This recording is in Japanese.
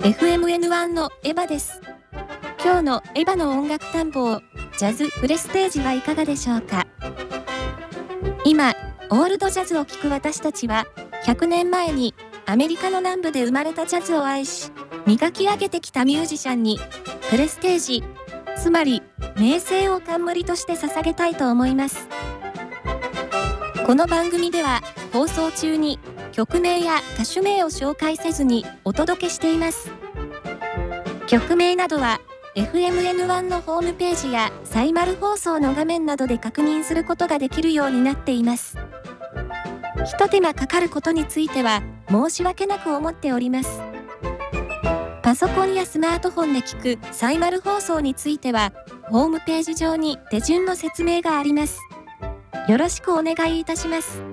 FMN1 のエヴァです。今日のエヴァの音楽探訪、ジャズプレステージはいかがでしょうか。今、オールドジャズを聴く私たちは、100年前にアメリカの南部で生まれたジャズを愛し、磨き上げてきたミュージシャンに、プレステージ、つまり名声を冠として捧げたいと思います。この番組では、放送中に曲名や歌手名を紹介せずにお届けしています。曲名などは FMN1 のホームページやサイマル放送の画面などで確認することができるようになっています。一手間かかることについては申し訳なく思っております。パソコンやスマートフォンで聞くサイマル放送についてはホームページ上に手順の説明があります。よろしくお願いいたします。